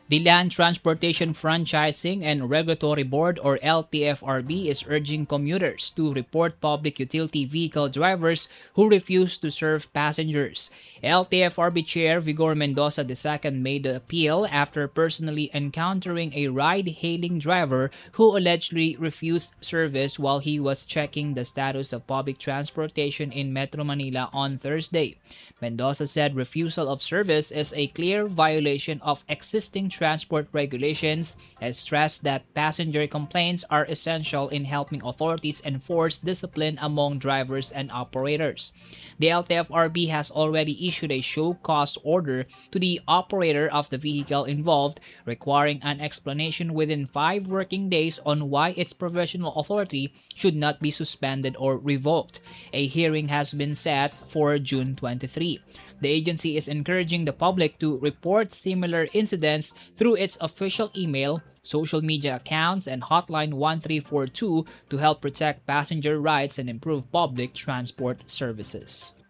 The Land Transportation Franchising and Regulatory Board or LTFRB is urging commuters to report public utility vehicle drivers who refuse to serve passengers. LTFRB Chair Vigor Mendoza II made the appeal after personally encountering a ride-hailing driver who allegedly refused service while he was checking the status of public transportation in Metro Manila on Thursday. Mendoza said refusal of service is a clear violation of existing transport regulations and stressed that passenger complaints are essential in helping authorities enforce discipline among drivers and operators. The LTFRB has already issued a show cause order to the operator of the vehicle involved, requiring an explanation within 5 working days on why its provisional authority should not be suspended or revoked. A hearing has been set for June 23. The agency is encouraging the public to report similar incidents through its official email, social media accounts, and hotline 1342 to help protect passenger rights and improve public transport services.